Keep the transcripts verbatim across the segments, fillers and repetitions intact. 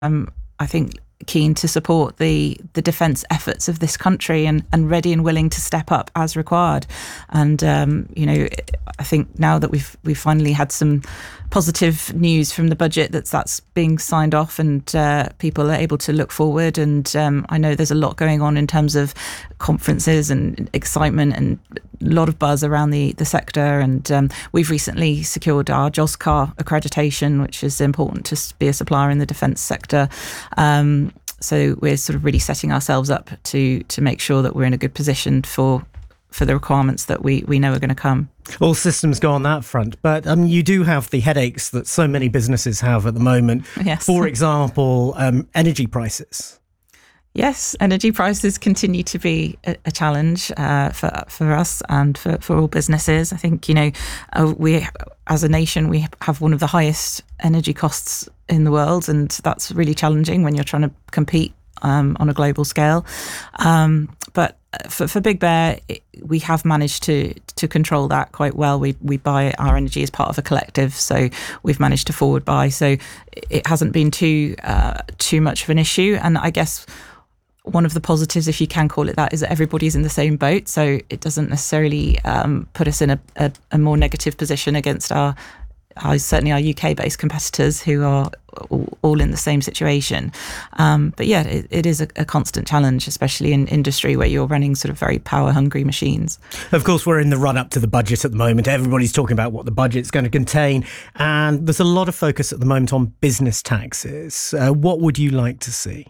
um, I think, keen to support the the defence efforts of this country and, and ready and willing to step up as required. And um, you know, I think now that we've we've finally had some positive news from the budget that's that's being signed off and uh, people are able to look forward. And um, I know there's a lot going on in terms of conferences and excitement and a lot of buzz around the, the sector. And um, we've recently secured our JOSCAR accreditation, which is important to be a supplier in the defence sector. Um, so we're sort of really setting ourselves up to to make sure that we're in a good position for for the requirements that we, we know are going to come. All systems go on that front, but um, you do have the headaches that so many businesses have at the moment. Yes. For example, um, energy prices. Yes, energy prices continue to be a, a challenge uh, for for us and for, for all businesses. I think, you know, uh, we as a nation, we have one of the highest energy costs in the world, and that's really challenging when you're trying to compete um, on a global scale. Um, but for, for Big Bear, it, we have managed to to control that quite well. We we buy our energy as part of a collective, so we've managed to forward buy. So it hasn't been too uh, too much of an issue, and I guess one of the positives, if you can call it that, is that everybody's in the same boat. So it doesn't necessarily um, put us in a, a, a more negative position against our, our certainly our U K-based competitors who are all, all in the same situation. Um, but yeah, it, it is a, a constant challenge, especially in industry where you're running sort of very power-hungry machines. Of course, we're in the run-up to the budget at the moment. Everybody's talking about what the budget's going to contain, and there's a lot of focus at the moment on business taxes. Uh, what would you like to see?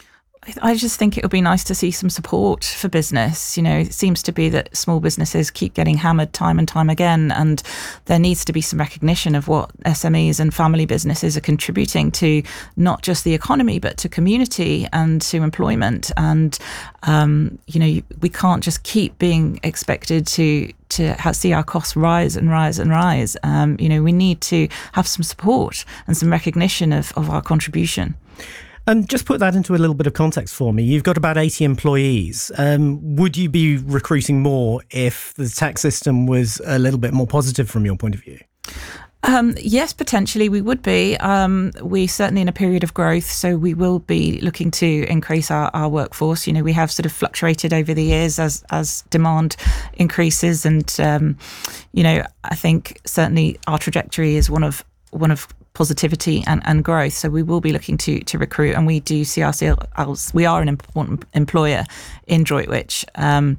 I just think it would be nice to see some support for business. You know, it seems to be that small businesses keep getting hammered time and time again, and there needs to be some recognition of what S M Es and family businesses are contributing to not just the economy, but to community and to employment. And, um, you know, we can't just keep being expected to to have, see our costs rise and rise and rise. Um, you know, we need to have some support and some recognition of, of our contribution. And just put that into a little bit of context for me. You've got about eighty employees. Um, would you be recruiting more if the tax system was a little bit more positive from your point of view? Um, yes, potentially we would be. Um, we're certainly in a period of growth, so we will be looking to increase our, our workforce. You know, we have sort of fluctuated over the years as as demand increases, and um, you know, I think certainly our trajectory is one of one of positivity and, and growth. So we will be looking to to recruit, and we do see ourselves, we are an important employer in Droitwich. Um,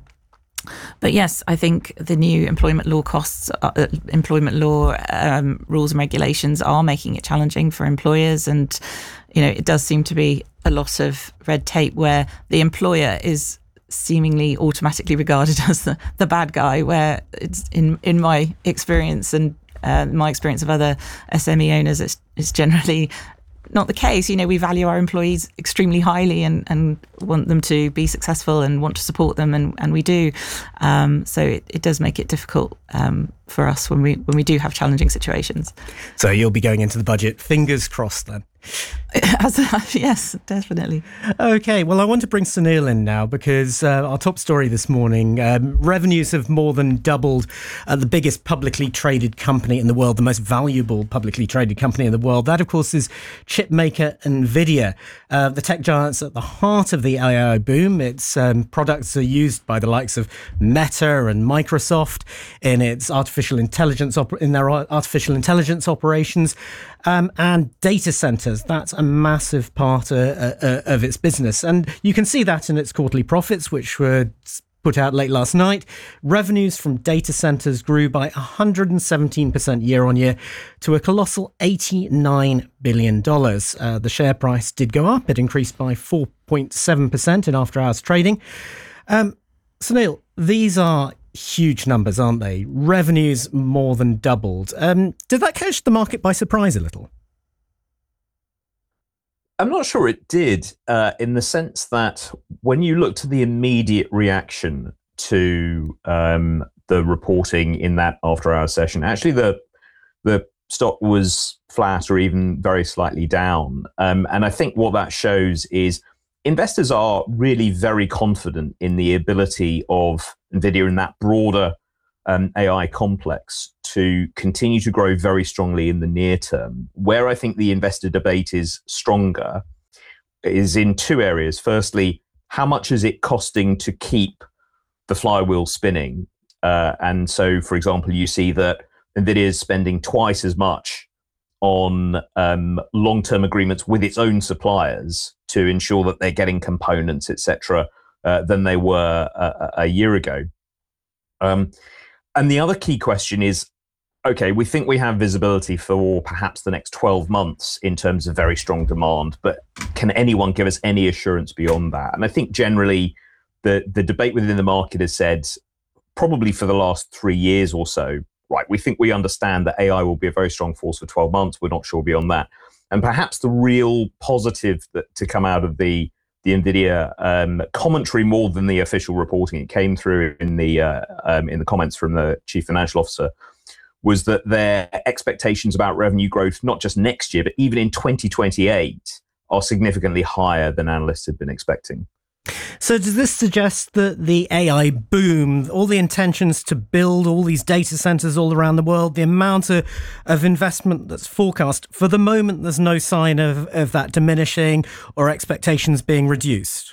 but yes, I think the new employment law costs, uh, employment law um, rules and regulations are making it challenging for employers. And, you know, it does seem to be a lot of red tape where the employer is seemingly automatically regarded as the, the bad guy, where it's in, in my experience and Uh, my experience of other S M E owners, it's, it's generally not the case. You know, we value our employees extremely highly and, and want them to be successful and want to support them, and, and we do. Um, so it, it does make it difficult um, for us when we when we do have challenging situations. So you'll be going into the budget, fingers crossed then. As, yes, definitely. Okay, well, I want to bring Sunil in now because uh, our top story this morning, um, revenues have more than doubled at the biggest publicly traded company in the world, the most valuable publicly traded company in the world. That, of course, is chip maker NVIDIA. Uh, the tech giant's at the heart of the A I boom. Its um, products are used by the likes of Meta and Microsoft in its artificial intelligence op- in their artificial intelligence operations. Um, and data centers, that's a massive part uh, uh, of its business. And you can see that in its quarterly profits, which were put out late last night. Revenues from data centers grew by one hundred seventeen percent year on year to a colossal eighty-nine billion dollars. Uh, the share price did go up. It increased by four point seven percent in after-hours trading. Um, Sunil, these are huge numbers, aren't they? Revenues more than doubled. Um, did that catch the market by surprise a little? I'm not sure it did, uh, in the sense that when you look to the immediate reaction to um, the reporting in that after-hours session, actually the the stock was flat or even very slightly down. Um, and I think what that shows is investors are really very confident in the ability of NVIDIA in that broader um, A I complex to continue to grow very strongly in the near term. Where I think the investor debate is stronger is in two areas. Firstly, how much is it costing to keep the flywheel spinning? Uh, and so, for example, you see that NVIDIA is spending twice as much on um, long-term agreements with its own suppliers to ensure that they're getting components, et cetera, uh, than they were a, a year ago. Um, and the other key question is, okay, we think we have visibility for perhaps the next twelve months in terms of very strong demand, but can anyone give us any assurance beyond that? And I think generally the, the debate within the market has said, probably for the last three years or so, right, we think we understand that A I will be a very strong force for twelve months. We're not sure beyond that. And perhaps the real positive that, to come out of the, the NVIDIA um, commentary more than the official reporting, it came through in the, uh, um, in the comments from the chief financial officer, was that their expectations about revenue growth, not just next year, but even in twenty twenty-eight, are significantly higher than analysts had been expecting. So does this suggest that the A I boom, all the intentions to build all these data centers all around the world, the amount of, of investment that's forecast, for the moment, there's no sign of, of that diminishing or expectations being reduced?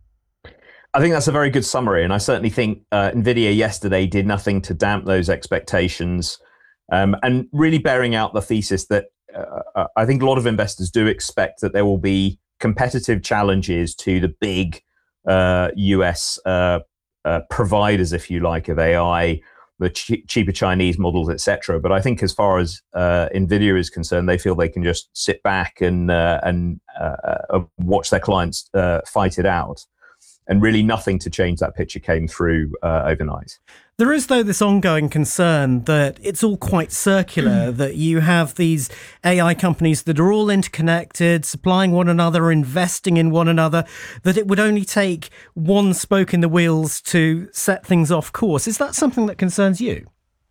I think that's a very good summary. And I certainly think uh, NVIDIA yesterday did nothing to damp those expectations. Um, and really bearing out the thesis that uh, I think a lot of investors do expect that there will be competitive challenges to the big uh, U S uh, uh, providers, if you like, of A I, the che- cheaper Chinese models, et cetera. But I think as far as uh, NVIDIA is concerned, they feel they can just sit back and uh, and uh, uh, watch their clients uh, fight it out. And really nothing to change that picture came through uh, overnight. There is, though, this ongoing concern that it's all quite circular, that you have these A I companies that are all interconnected, supplying one another, investing in one another, that it would only take one spoke in the wheels to set things off course. Is that something that concerns you?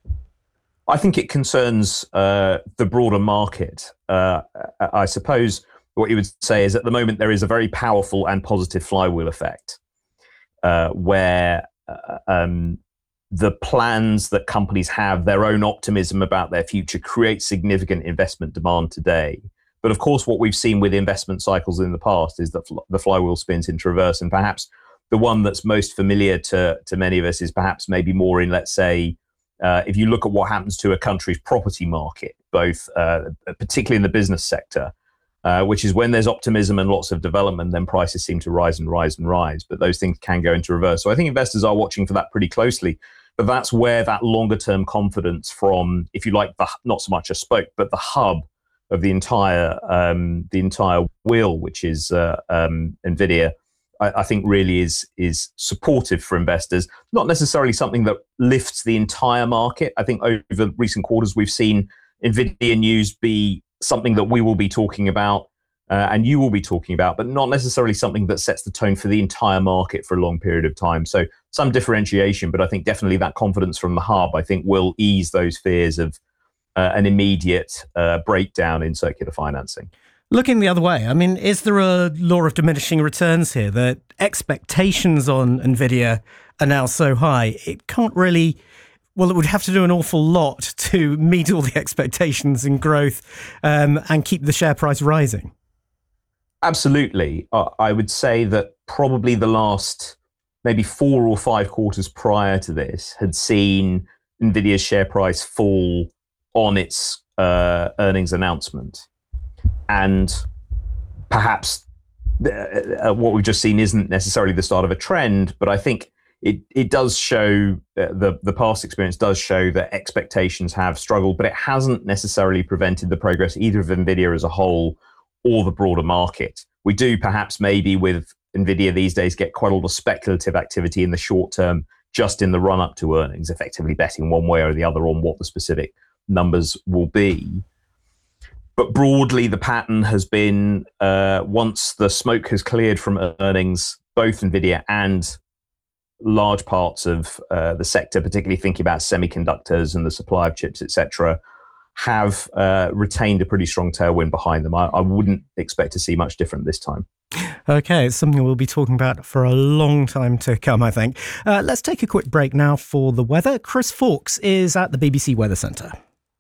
I think it concerns uh, the broader market. Uh, I suppose what you would say is at the moment there is a very powerful and positive flywheel effect uh, where uh, um, the plans that companies have, their own optimism about their future, create significant investment demand today. But of course, what we've seen with investment cycles in the past is that fl- the flywheel spins into reverse. And perhaps the one that's most familiar to, to many of us is perhaps maybe more in, let's say, uh, if you look at what happens to a country's property market, both uh, particularly in the business sector, uh, which is when there's optimism and lots of development, then prices seem to rise and rise and rise. But those things can go into reverse. So I think investors are watching for that pretty closely. But that's where that longer term confidence from, if you like, the, not so much a spoke, but the hub of the entire um, the entire wheel, which is uh, um, NVIDIA, I, I think really is is supportive for investors. Not necessarily something that lifts the entire market. I think over recent quarters we've seen NVIDIA news be something that we will be talking about uh, and you will be talking about, but not necessarily something that sets the tone for the entire market for a long period of time. So some differentiation, but I think definitely that confidence from the hub, I think, will ease those fears of uh, an immediate uh, breakdown in circular financing. Looking the other way, I mean, is there a law of diminishing returns here that expectations on NVIDIA are now so high, it can't really, well, it would have to do an awful lot to meet all the expectations in growth um, and keep the share price rising? Absolutely. Uh, I would say that probably the last maybe four or five quarters prior to this had seen NVIDIA's share price fall on its uh, earnings announcement. And perhaps uh, what we've just seen isn't necessarily the start of a trend, but I think it, it does show, uh, the, the past experience does show that expectations have struggled, but it hasn't necessarily prevented the progress either of NVIDIA as a whole or the broader market. We do perhaps maybe with NVIDIA these days get quite a lot of speculative activity in the short term, just in the run up to earnings, effectively betting one way or the other on what the specific numbers will be. But broadly, the pattern has been uh, once the smoke has cleared from earnings, both NVIDIA and large parts of uh, the sector, particularly thinking about semiconductors and the supply of chips, et cetera, have uh, retained a pretty strong tailwind behind them. I, I wouldn't expect to see much different this time. Okay, it's something we'll be talking about for a long time to come, I think. Uh, let's take a quick break now for the weather. Chris Fawkes is at the B B C Weather Centre.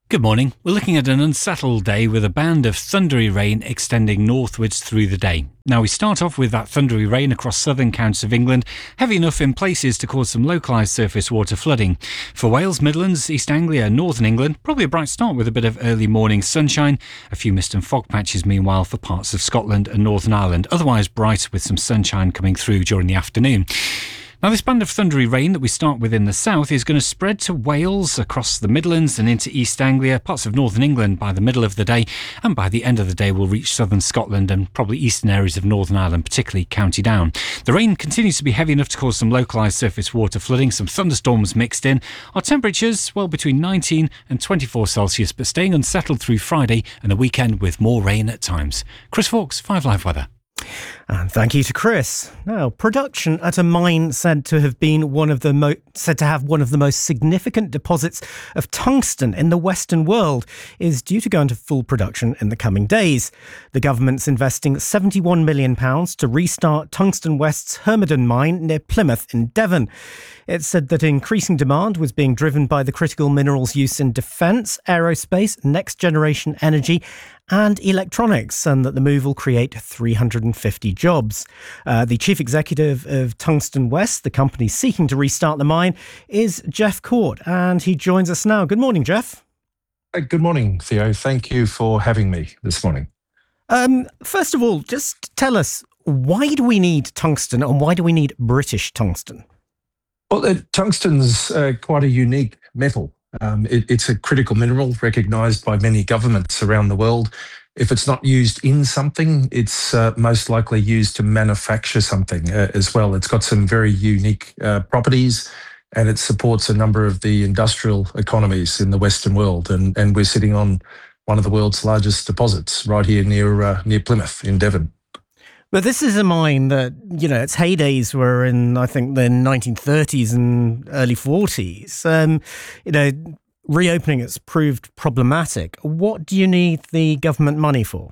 Good morning. We're looking at an unsettled day with a band of thundery rain extending northwards through the day. Now, we start off with that thundery rain across southern counties of England, heavy enough in places to cause some localised surface water flooding. For Wales, Midlands, East Anglia and Northern England, probably a bright start with a bit of early morning sunshine. A few mist and fog patches, meanwhile, for parts of Scotland and Northern Ireland. Otherwise bright with some sunshine coming through during the afternoon. Now, this band of thundery rain that we start with in the south is going to spread to Wales, across the Midlands and into East Anglia, parts of northern England by the middle of the day, and by the end of the day will reach southern Scotland and probably eastern areas of Northern Ireland, particularly County Down. The rain continues to be heavy enough to cause some localised surface water flooding, some thunderstorms mixed in. Our temperatures, well, between nineteen and twenty-four Celsius, but staying unsettled through Friday and the weekend with more rain at times. Chris Fawkes, Five Live Weather. And thank you to Chris. Now, production at a mine said to have been one of the mo- said to have one of the most significant deposits of tungsten in the Western world is due to go into full production in the coming days. The government's investing seventy-one million pounds to restart Tungsten West's Hermodon mine near Plymouth in Devon. It said that increasing demand was being driven by the critical minerals use in defence, aerospace, next-generation energy and electronics, and that the move will create three hundred fifty jobs. Uh, the chief executive of Tungsten West, the company seeking to restart the mine, is Jeff Court, and he joins us now. Good morning, Jeff. Good morning, Theo. Thank you for having me this morning. Um, first of all, just tell us, why do we need tungsten and why do we need British tungsten? Well, uh, tungsten's uh, quite a unique metal. Um, it, it's a critical mineral recognised by many governments around the world. If it's not used in something, it's uh, most likely used to manufacture something uh, as well. It's got some very unique uh, properties, and it supports a number of the industrial economies in the Western world. And, and we're sitting on one of the world's largest deposits right here near uh, near Plymouth in Devon. But this is a mine that, you know, its heydays were in, I think, the nineteen thirties and early forties. Um, you know, reopening it's proved problematic. What do you need the government money for?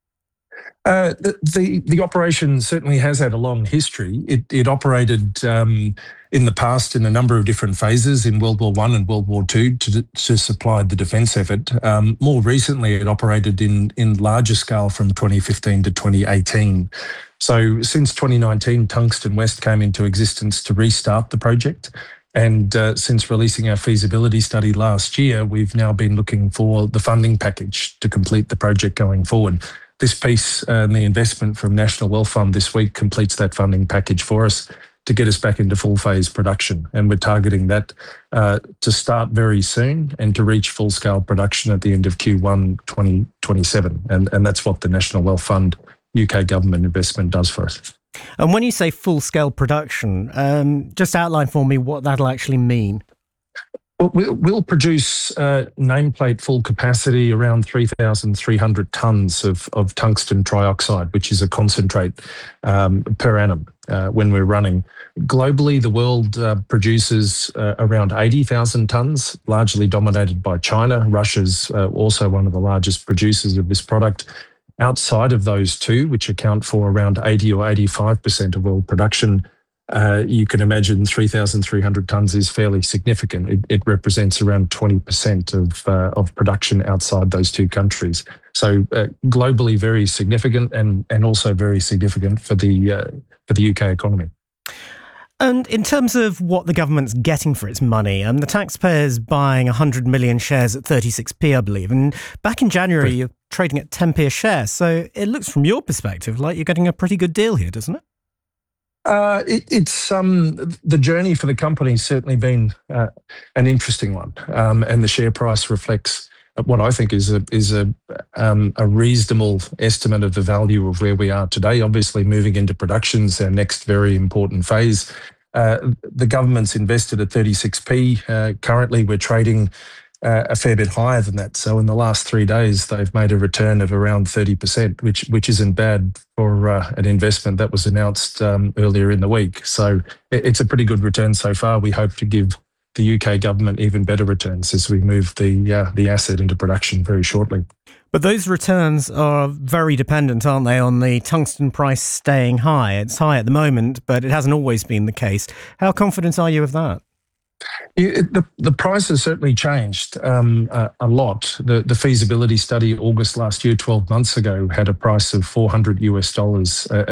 Uh, the, the the operation certainly has had a long history. It, it operated um, in the past in a number of different phases in World War One and World War Two to, to supply the defence effort. Um, more recently, it operated in, in larger scale from twenty fifteen to twenty eighteen. So since twenty nineteen, Tungsten West came into existence to restart the project. And uh, since releasing our feasibility study last year, we've now been looking for the funding package to complete the project going forward. This piece uh, and the investment from National Wealth Fund this week completes that funding package for us to get us back into full phase production. And we're targeting that uh, to start very soon and to reach full scale production at the end of Q one twenty twenty-seven. And, and that's what the National Wealth Fund U K government investment does for us. And when you say full scale production, um, just outline for me what that'll actually mean. Well, we'll produce uh, nameplate full capacity around three thousand three hundred tonnes of, of tungsten trioxide, which is a concentrate um, per annum uh, when we're running. Globally, the world uh, produces uh, around eighty thousand tonnes, largely dominated by China. Russia's uh, also one of the largest producers of this product. Outside of those two, which account for around eighty or eighty-five percent of world production, Uh, you can imagine three thousand three hundred tonnes is fairly significant. It, it represents around twenty percent of uh, of production outside those two countries. So uh, globally very significant, and and also very significant for the uh, for the U K economy. And in terms of what the government's getting for its money, um, the taxpayers buying one hundred million shares at thirty-six p, I believe. And back in January, you're trading at ten p a share. So it looks from your perspective like you're getting a pretty good deal here, doesn't it? Uh, it, it's um, the journey for the company has certainly been uh, an interesting one, um, and the share price reflects what I think is a is a um, a reasonable estimate of the value of where we are today. Obviously, moving into production is our next very important phase. Uh, the government's invested at thirty-six p. Uh, currently, we're trading Uh, a fair bit higher than that. So in the last three days, they've made a return of around thirty percent, which which isn't bad for uh, an investment that was announced um, earlier in the week. So it, it's a pretty good return so far. We hope to give the U K government even better returns as we move the uh, the asset into production very shortly. But those returns are very dependent, aren't they, on the tungsten price staying high? It's high at the moment, but it hasn't always been the case. How confident are you of that? Yeah, the the price has certainly changed um, a, a lot. The the feasibility study August last year, twelve months ago, had a price of four hundred US dollars a,